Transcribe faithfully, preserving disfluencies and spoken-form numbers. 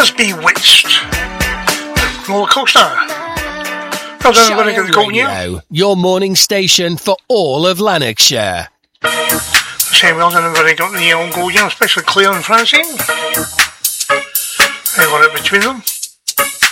was Bewitched. Roller coaster. Well done, I'm going to get the call now. Your morning station for all of Lanarkshire. Say well done, everybody got the old go now, especially Cleo and Francine. They got it between them.